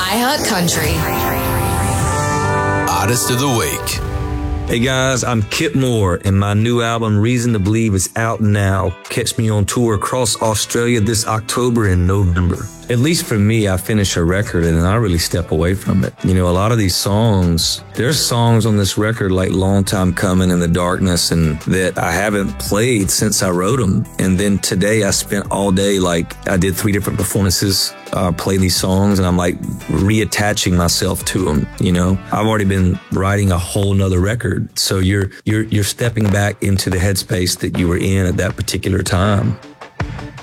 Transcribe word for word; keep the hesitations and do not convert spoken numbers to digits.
iHeart Country. Artist of the Week. Hey guys, I'm Kip Moore, and my new album, Reason to Believe, is out now. Catch me on tour across Australia this October and November. At least for me, I finish a record and I really step away from it. You know, a lot of these songs, there's songs on this record like Long Time Coming and The Darkness, and that I haven't played since I wrote them. And then today I spent all day, like I did three different performances, uh, play these songs, and I'm like reattaching myself to them. You know, I've already been writing a whole nother record. So you're, you're, you're stepping back into the headspace that you were in at that particular time.